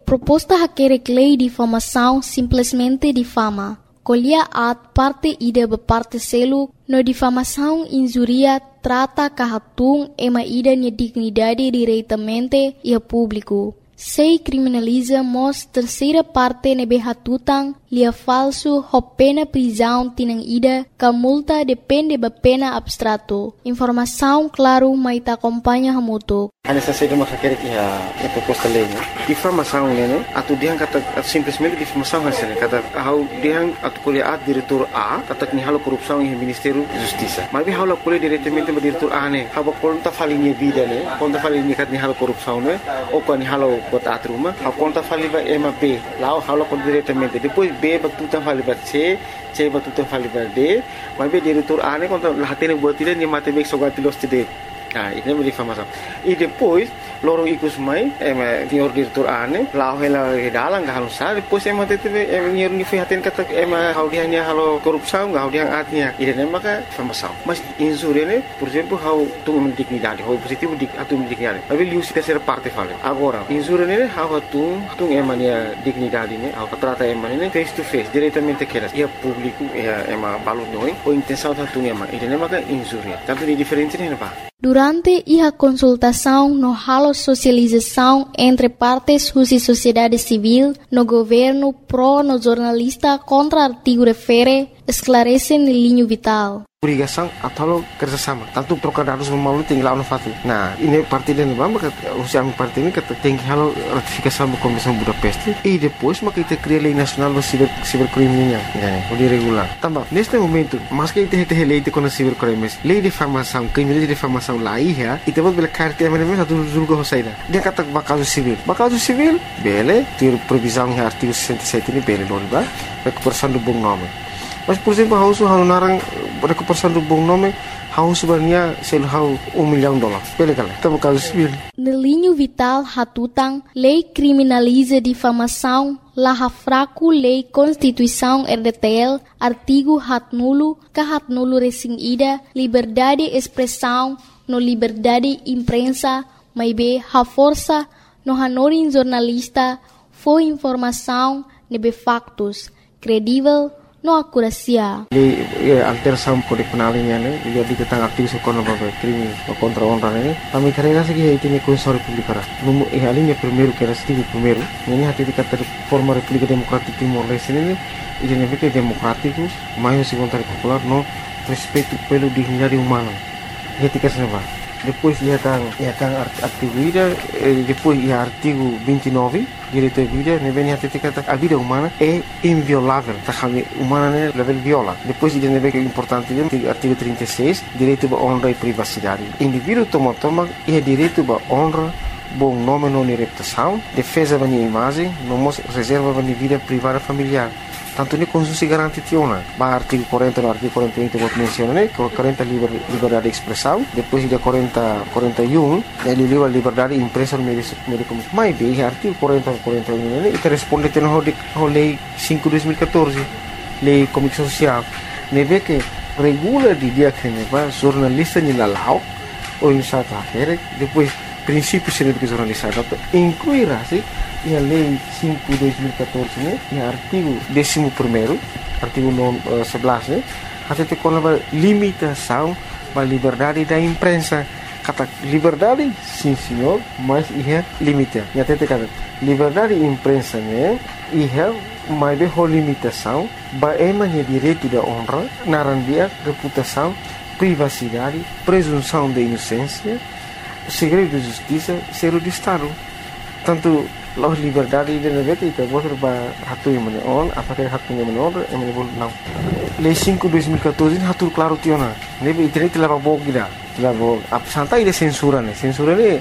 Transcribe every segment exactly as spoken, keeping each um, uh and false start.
Proposta requer lei de difamação simplesmente difama. Colher at parte ida beparte selo no difamação injuria trata kahatung ema ida nia dignidade diretamente e a público. Sei criminaliza mos terceira parte nebe hatutang lia falso ho pena prisão tinang ida ka multa depende ba pena abstrato. Informação claro mai ta acompanha hamuto. Ana saída uma requer que a a proposta lei, né? Difamação, né? Atu diang kata simplesmente difamação hasil, kata how diang atu kuliah at diretor A, kata ni halo korupsão em Ministério da Justiça. Mas vi halo kuliah diretamente ba diretor A, né? Haba konta falinha vida, né? Konta falinha kat ni halo korupsão, né? Ou kan ni halo bot atruma, ha konta faliva ema B, lá halo kon diretamente. Depois B ba tutan faliva C, C ba tutan faliva D, mas vi diretor A, né? Konta lahatene buat dia ni matemek sogatilos tide. Ah, ini é difamação. E depois, lorong ikus mai, é senhor diretor ane, lá ela dalang gak halus sah, depois é mate teve é senhor ni fihatin kata é how dia nya halo korupsão, how dia atnya. Ini é maka difamação. Mas insure né, por exemplo, how tu dignidade, how positivo dik atu dignidade. Mas ele usa terceira parte fala. Agora, insure né, how tu tu é mania dignidade né, how trata é mania face to face, diretamente queras. E a público é é ma balu noi, ou intenção tu é ma. Ini é maka insure. Tanto de diferente né, pá. Durante a consultação no halo socialização entre partes e sociedade civil, no governo pro no jornalista contra artigo refere, esclarece no linho vital. Obrigação atau kerjasama. Tanto trocar dados melalui tinggal fatu. Nah, ini parti dan maka usia parti ini kata tinggi halo ratifikasi sama Komisi Budapest. E depois maka kita cria lei nacional do ciber cibercriminal, né? O de regular. Também neste momento, mas que kita kita lei de com cibercrimes, lei de difamação, crime de difamação lá ia, e temos bela carta é mesmo satu julga hosaida. Dia kata bakal civil. Bakal civil, bele, ter previsão em artigo sessenta e sete ini bele loriba, recuperação do bom nome. Mas, por exemplo, hau su hau narang recuperação do bom nome, hau sebenarnya sel hau um milhão de dólares. Bele kala, tá caso civil. No linho vital hatutang, lei criminaliza difamação, la fraco lei Constituição R D T L, artigo hat nulo, ka hat nulo resing ida, liberdade expressão, no liberdade imprensa, mai be ha força, no hanorin jornalista, foi informação, nebe factos, credível, no akurasia. Di alteração kode penal ini ne, jadi tentang aktivis ekonomi krimi contra honra ne. Kami karena segi itu ni Constituição Republicana. Numu eh alinha primeiro que era artigo primeiro. Ini hati dikata forma República Democrática Timor-Leste ini, ini negara democrático, mais segundo popular no respeito pelo dignidade humana. Etika senava. Depois ia kan ia kan artigo ida, depois ia artigo vinte e nove, direito à vida, ne vem hati dikata a vida humana é inviolável. Tá kami humana ne level viola. Depois ida ne vem importante dia artigo trinta e seis, direito à honra e privacidade. Indivíduo toma toma ia direito à honra, bom nome não reputação, defesa da imagem, não reserva da vida privada familiar. Tanto ni konstitusi garanti tiona. Ba artigo quarenta no artigo quarenta e um vou mencionar, né? quarenta liber, liberdade de expressão, depois de quarenta, quarenta e um, ele liba liberdade de imprensa no meio de comunicação. Mas bem, artigo quarenta, quarenta e um, né? Ele responde tendo a lei cinco de dois mil e catorze, lei comunicação social. Neve que regula de dia que neva jornalista ni lalau ou em certa feira, depois princípios de jornalista, incluirá se e a lei cinco de dois mil e catorze, né? E artigo décimo primeiro, artigo sebelas, né? Até te conleva limitação da liberdade da imprensa. Kata liberdade, sim senhor, mas é limite. E até te kata liberdade da imprensa, né? E é mais de limitação, ba emanya direito da honra, narandia, reputação, privacidade, presunção de inocência, segredo de justiça, segredo de Estado. Tanto loh liberdade de negara itu boleh ba hatu yang mana on, apakah hatu yang mana on, yang mana boleh não. Lei cinco de dois mil e catorze hatu claro tiona. Nebe internet telah bawa kita, telah bawa. Apa santai de censura ne, censura ne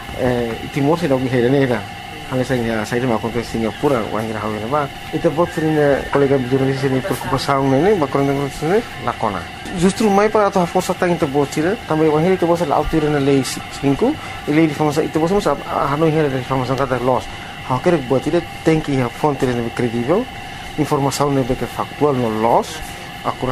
Timor se dong hera ne dah. Hanya saya saya dah makan ke Singapura, orang kira hawa nama. Itu buat sering kolega jurnalis ini preocupação ne, bakal dengan sini lakona. Justru mai para atau força tang itu buat sih, também orang itu buat selalu tiru na lei cinco, lei difamação itu buat semua hanoi hera difamação kata loss. Hau quer buat tidak tem que a fonte ne credível, informação ne que factual no loss, akurasi.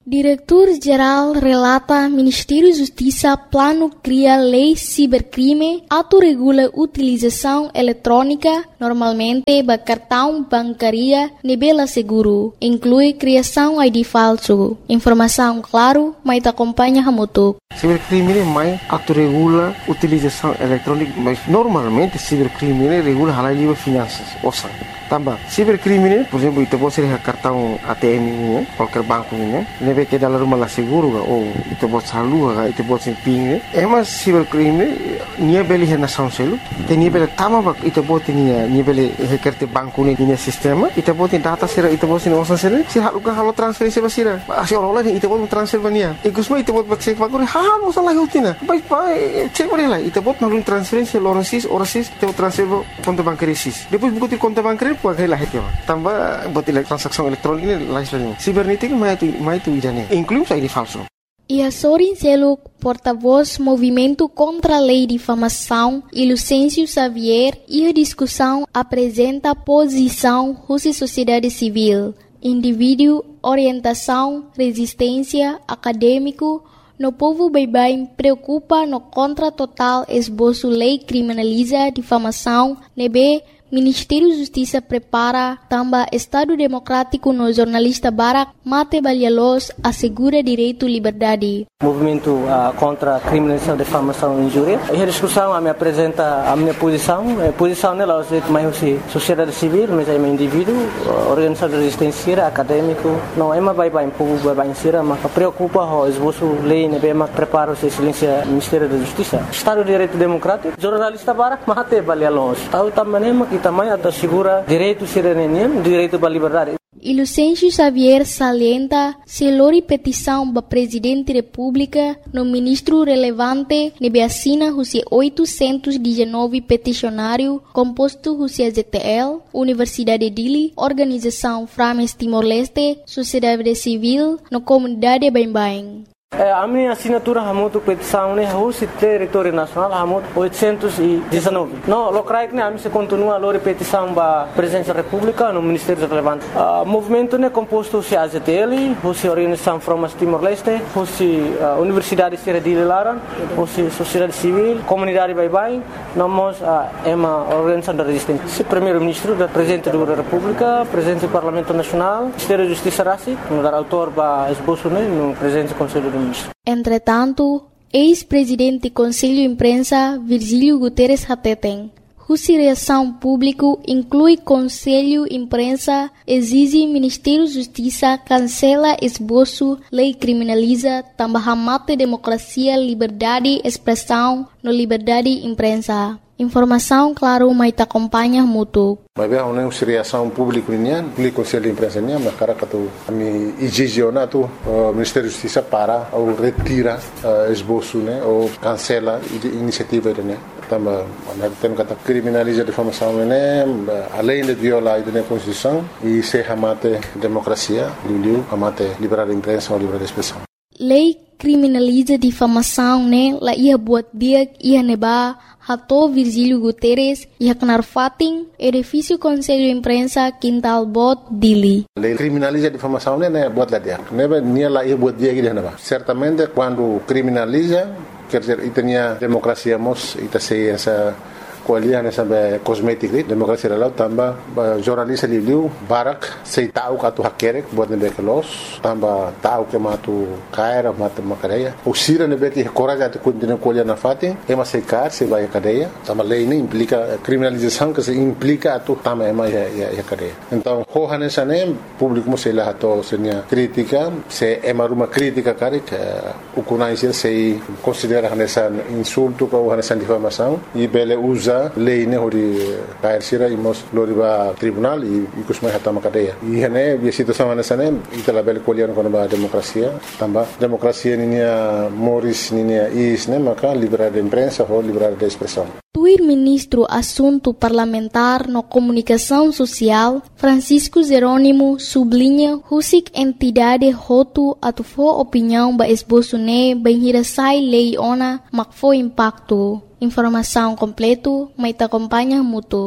Diretor-Geral relata Ministério da Justiça plano cria lei cibercrime, autorregula utilização eletrônica, normalmente ba cartão bancária nebela seguro, inclui criação I D falso. Informação claro, mas te acompanha Hamutuk. Cibercrime mais autorregula utilização eletrônica, mas normalmente cibercrime regula hal livre finanças, ouça. Tambah, cibercrime, por exemplo, itu pode ser cartão A T M ini, qualquer banco ini, nebe que dalam rumah lah seguro ga, ou itu pode salua ga, itu pode ser ping, emas cibercrime, nia beli hena sound selu, te nia beli tama bak, itu pode nia nia beli hekerte banku ni nia sistema, itu pode data sira, itu pode nia osan selu, si halu ga halu transferensi basira, asi orang lain itu pode transfer bania, ikus mah itu pode cek bakuri, hal masalah hutina, baik baik cek boleh lah, itu pode nalun transferensi orang sis, orang sis, itu transfer konto bankari sis, depois buku ti konto bankari puai lah hati apa, tambah buat transaksi elektronik ini lain sebagainya. Sibernetik mah itu mah itu idane, incluye I D falso. Ia Sorin Seluk, porta-voz Movimento contra a Lei de Difamação, e Lucêncio Xavier, e a discussão apresenta posição Rússia Sociedade Civil, indivíduo, orientação, resistência, acadêmico, no povo bem-bem preocupa no contra total esboço lei criminaliza difamação, nebe Ministério da Justiça prepara também Estado Democrático no jornalista Barak Mate Balialos assegura direito à liberdade. Movimento uh, contra a criminalização, difamação e injúria. E a discussão a me apresenta a minha posição. A posição nela é mais sociedade civil, mas é um indivíduo, organização de resistência, acadêmico. Não é mais bem povo bem ser, mas preocupa o esboço lei, né, mas prepara o silêncio Ministério da Justiça. Estado de Direito Democrático, jornalista Barak Mate Balialos. Estado também que também assegura direito cidadania, direito à liberdade. E Lucêncio Xavier salienta se lori petição para Presidente da República no ministro relevante nebe assina Rússia oitocentos e dezenove peticionário composto Rússia Z T L, Universidade Dili, Organização Frames Timor-Leste, Sociedade Civil, no Comunidade Bem-Bem. A minha assinatura hamutu petição né Rússia território nacional hamutu oitocentos e dezenove. Não, locais né a minha continua a lori petição para Presidência da República no Ministério relevante. O movimento né composto se A Z T L, Rússia Organização Frames Timor-Leste, Rússia Universidade Sierra de Laran, Rússia Sociedade Civil, Comunidade Bye-Bye, nós é uma organização da resistência. Primeiro-Ministro da Presidente da República, Presidente do Parlamento Nacional, Ministério da Justiça Rassi, no dar autor para esboço né no Presidente do Conselho do Ministro. Entretanto, ex-presidente do Conselho de Imprensa, Virgílio Guterres Hateten, Rússia Reação Público inclui Conselho de Imprensa, exige Ministério da Justiça, cancela esboço, lei criminaliza, também mata democracia, liberdade, expressão, no liberdade de imprensa. Informação, claro, mas te acompanha muito. Mas bem, não é reação pública nian, público conselho de imprensa nian, mas cara que tu a mim exigionar tu Ministério da Justiça para ou retira esboço, né, ou cancela iniciativa né. Também nós temos que criminalizar a difamação né, além de violar a Constituição e se amate democracia, liu amate liberdade de imprensa ou liberdade de expressão. Lei criminaliza difamação, né? La ia buat dia ia neba hato Virgílio Guterres ia kenar fating edifício Conselho de Imprensa Quintal Bot Dili. Lei criminaliza difamação, né? Buat lá dia. Neba nia la ia buat dia que neba. Certamente quando criminaliza quer dizer e tinha democracia mos e tá sei essa kualiah nessa cosmética democracia lá também jornalista liu Barak sei tahu katu hakerek buat nebe kelos tambah tahu que matu caira matu macareia o sira nebe que coragem de continuar kualiah na fatin é mas sei car sei vai cadeia também lei nem implica criminalização que se implica tu também é mais é cadeia então hoha nessa nem público mo sei lá to senia crítica se é uma crítica cara que o conhecer sei considera nessa insulto ou nessa difamação e bele usa lei ne hori kair sira imos loriba tribunal e kusmai hatama kadeia e hene bi situação nessa ne itala bel kolian kono ba democracia tamba democracia ninia moris ninia is ne maka liberdade de imprensa ou liberdade de expressão. Tuir ministro assunto parlamentar no comunicação social Francisco Jerônimo sublinha husik entidade hotu atufo opinião ba esboço ne bem hirasai lei ona makfo impacto. Informação completo, mas te acompanha muito.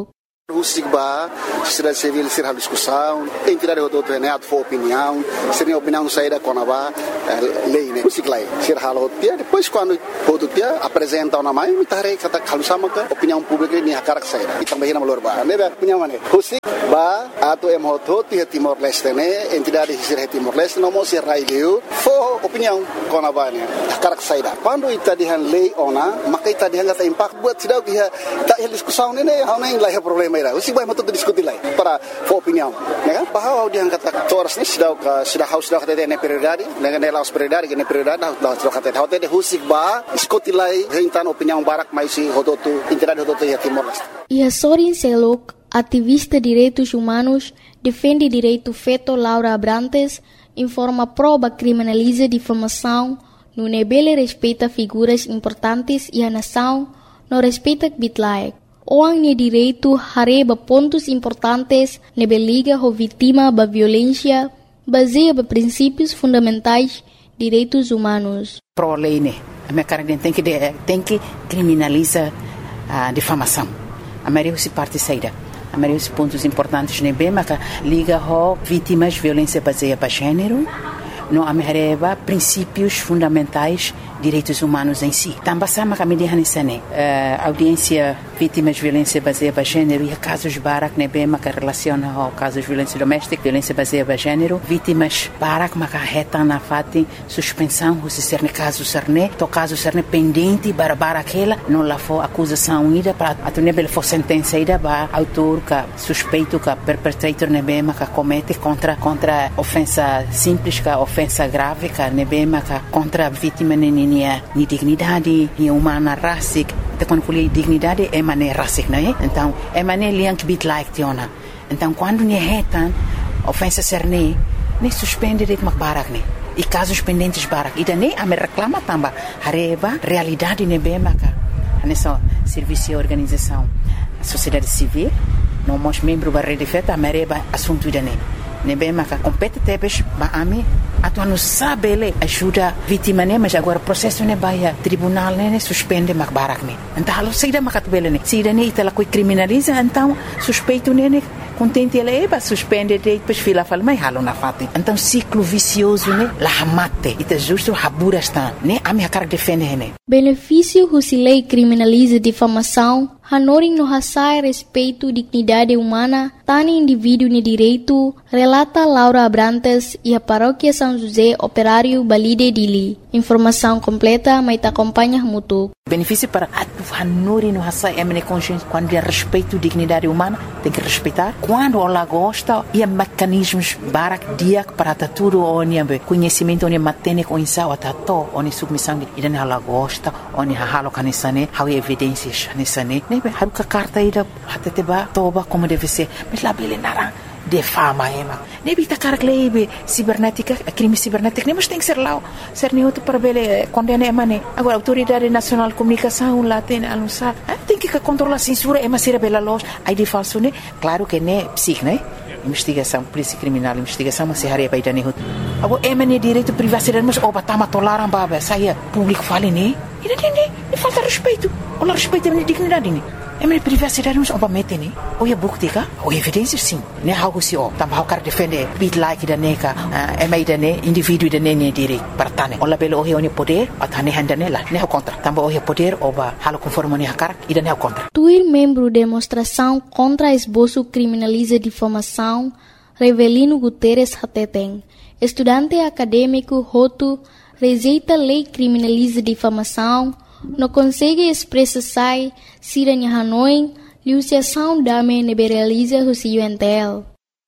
Rusigba, sociedade civil ser a discussão, entidade do outro né, a sua opinião, ser a opinião saída com a lei, né, Rusiglai, ser a dia depois quando o outro dia apresenta uma mãe, me tarei que está calçando que opinião pública nem a cara que saída, e também na valor ba, né, opinião né, Rusigba, ato em outro dia Timor Leste né, entidade ser Timor Leste não mostra raio, for opinião com a ba né, a cara que saída, quando está de lei ona, maka está de hanga impacto buat cidade que está em discussão né, não é lá problema o sih banyak betul diskusi lah para opinião, né? Bahwa dia kata toras ni sudah sudah haus sudah kata dia prioridade, dengan dia laus prioridade, dengan prioridade dah sudah kata dia hotel dia husik ba diskusi lah hentan opinião barak mais si hototu entidade hototu ya Timor Leste. E a Sorin Selok, ativista de direitos humanos, defende direito feto Laura Abrantes, informa prova criminaliza difamação, no nebele respeita figuras importantes e a nação não respeita bitlaek. Orang ni direito hareba pontos importantes nebe liga ho vítima ba violência baseia ba princípios fundamentais direitos humanos. Pro lei né, a minha cara tem que tem que criminaliza a difamação. A maioria se parte saída. A maioria dos pontos importantes nebe mas liga ho vítimas violência baseia ba gênero. No amereba princípios fundamentais direitos humanos em si. Também sama kami dihan isane. Uh, audiência vítimas de violência baseada em gênero e casos barak nebe maka relaciona ao casos de violência doméstica, violência baseada em gênero, vítimas barak maka reta na fati suspensão se ser ne caso serne, to caso serne pendente barbara aquela, não lá for acusação ida para a nebe for sentença ida ba autor ka suspeito ka perpetrator nebe maka comete contra contra ofensa simples ka ofensa grave ka nebe maka contra vítima nem ni dignidade, ni humana rasik, te quando colhe dignidade é mané rasik, não é? Então, é mané liank bit like tiona. Então, quando ni retan ofensa serne, ni suspende det mak barak ne. E casos pendentes barak. E daí a me reclama tamba, hareba realidade ne be maka. Nessa serviço e organização, a sociedade civil, não mos membro ba rede feta, mereba assunto idane. Ne be maka compete tebes ba ami atu não sabe ele ajuda vítima né mas agora processo né vai tribunal né suspende mak barak né então halo saída makat bele né saída né itala coi criminaliza então suspeito né contente ele é suspende depois fila fala mas halo na fati então ciclo vicioso né la mate ita justo habura está né a minha cara defende né benefício husilei criminaliza difamação Hanoring no hasai respeito dignidade humana, tani indivíduo ni direito, relata Laura Abrantes e a paróquia São José Operário Balide Dili. Informação completa, mas te acompanha muito. Benefício para a Hanoring no hasai é minha consciência quando é respeito dignidade humana, tem que respeitar. Quando ela gosta, e mecanismos barak dia para tudo onde conhecimento onde matene com insau atato onde submissão e dan ela gosta onde halo kanisane, há evidências nisane. Haru ka carta ida hata teba toba como deve ser mas lá bele nara de fama ema nebi ta cara klebe cibernética crime cibernético nem mas tem que ser lá ser nem outro para bele condena ema né agora autoridade nacional de comunicação lá tem anunciar tem que controlar a censura ema ser bela loja aí de falso né claro que né psic né investigação polícia criminal investigação mas se haria baida né agora ema né direito privacidade mas oba tama toleram baba saia público fale né e não tem falta respeito olha respeito a minha dignidade né é minha privacidade mas oba mete né ou é buktika ou evidências sim né algo se ó também o cara defende bit like da neca é mais da né indivíduo da né né direito para tane olha pelo o o poder atane handa nela né o contra também o poder oba halo conforme né cara e da né o contra tuir membro demonstração contra esboço criminaliza difamação Revelino Guterres Hateteng estudante acadêmico Hotu rejeita lei criminaliza difamação, não consegue expressar sai, siranya Hanoi, liusiação dame neberaliza o C U N T L.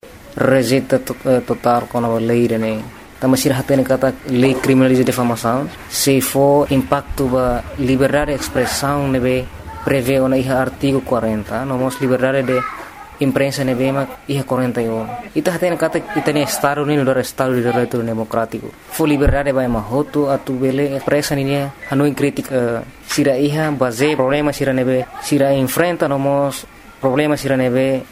Rejeita total com a lei, né? Também se hatene kata lei criminaliza difamação, se for impacto ba liberdade de expressão nebe prevê ona iha artigo quarenta, não mos liberdade de imprensa nebe mak iha quarenta e um. Ita hatene kata ita ne estado ni no estado de direito democrático. Fo liberdade ba mahoto atu bele expressa ni Hanoi crítica sira iha base problema sira nebe sira enfrenta no mos problema sira nebe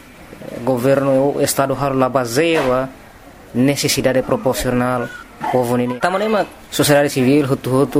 governo o estado har la base ba necessidade proporcional povo ni. Tamanema sociedade civil hutu hutu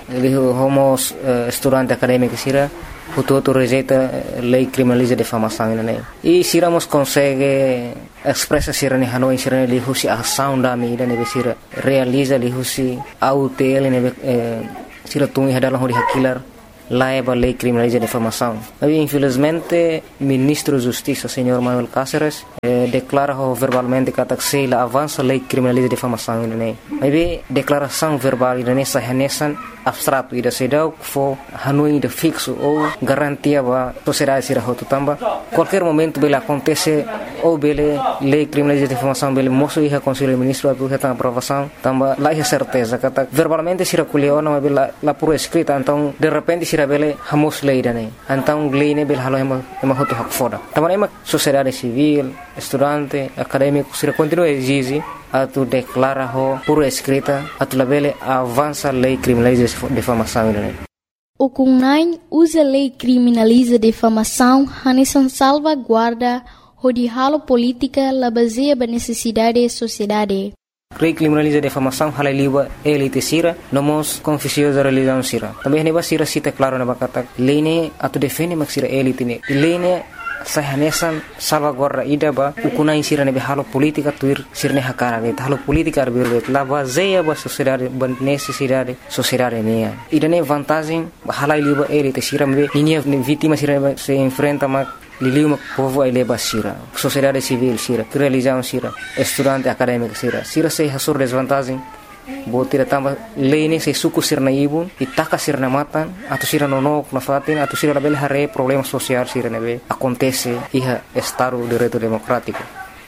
ele homos uh, estudante acadêmico sira Hutu rejeita lei criminaliza difamação né e siramos consegue expressa sirane hanoi sirane lihusi ação da mídia né sira realiza lihusi autel né sira tungi hadalah hori hakilar laiba lei criminaliza difamação. Mas infelizmente ministro da Justiça senhor Manuel Cáceres eh, declara verbalmente que a la avança lei criminaliza difamação né. Mas declaração verbal né sahanesan abstrato ida sedau fo hanui de fixo ou garantia ba sociedade sira hotu tamba qualquer momento bela acontece ou bele lei criminaliza difamação bele moço ia conselho ministro atu reta aprovação tamba lá é certeza kata verbalmente sira kuliona mas bela la pura escrita então de repente sira bele hamos lei dane então lei ne bela halo ema ema hotu hak foda tamba ema sociedade civil estudante acadêmico sira continua exige atu declara ho pura escrita atu labele avança lei criminaliza difamação né. O Kunnain usa lei criminaliza difamação hanesan salvaguarda hodi halo política la baseia ba necessidade sociedade. Lei criminaliza difamação halai liba elite sira nomos confusiosa religião sira. Também neba sira cita claro na bakata lei ne atu defende mak sira elite ne lei ne sahanesan salvaguarda ida ba ukunai sira ne halo politika tuir sirne hakara ge halo politika arbir la baseia ba sociedade ba necessidade sociedade ne ida ne vantagem halai liba elite sira me linha vítima sira se enfrenta ma liliu mak povo ele ba sira sociedade civil sira religião sira estudante acadêmico sira sira se hasur desvantagem botira tamba lei se suku sirna ibun itaka sirna matan atau sira nonok na fatin atau sira label hare problema sosial sira nebe acontece iha estado de reto democrático.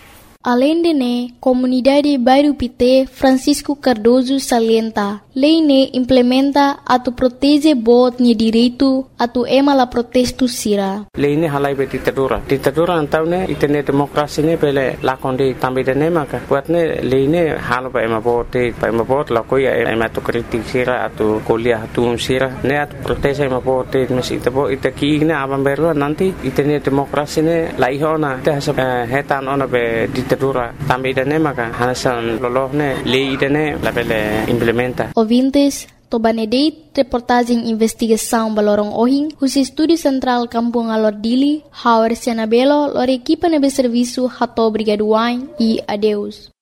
Além de ne, comunidade Bairro Pité Francisco Cardoso salienta, lei ne implementa atu protege bot ni direito atu ema la protesto sira. Lei ne halai be ditadura. Ditadura antau ne itene demokrasi ne pele lakonde tambe de ne maka. Buat ne lei ne halo ba ema bote, ba ema bot la koya ema tu kritik sira atu kuliah atu sira ne atu protege ema bote mesi tabo itaki ne abam berwa nanti itene demokrasi ne laihona te hasa hetan ona be ditadura tambe de ne maka hanasan lolohne lei de ne la pele implementa. Ouvintes, Tobanedeit, reportagem investigação Balorong Ohing, os Estúdio Central Kampung Alor Dili, Hauer Sianabelo, lor equipa nebe serviço Hato Brigaduain e adeus.